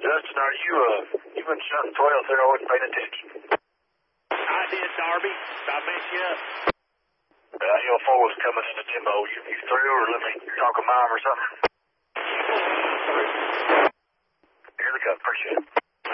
Dustin, are you been shooting 12 there? I wasn't paying attention. I did, Darby. I messed you up. Your 4 was coming in the demo. You through, or let me talk a mime or something?